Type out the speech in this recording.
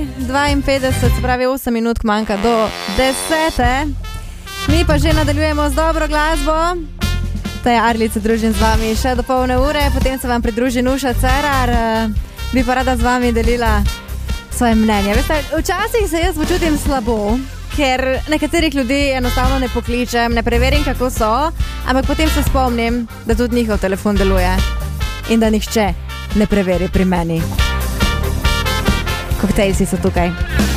9:52, se pravi 8 minut manjka do 10. Mi pa že nadaljujemo z dobro glasbo. Ta je Arlica, družim z vami še do polne ure, potem se vam pridruži Nuša Cerar. Bi pa rada z vami delila svoje mnenje. Veste, včasih se jaz počutim slabo, ker nekaterih ljudi enostavno ne pokličem, ne preverim, kako so, ampak potem se spomnim, da tudi njihov telefon deluje in da nihče ne preveri pri meni. Koktejlsi so tukaj.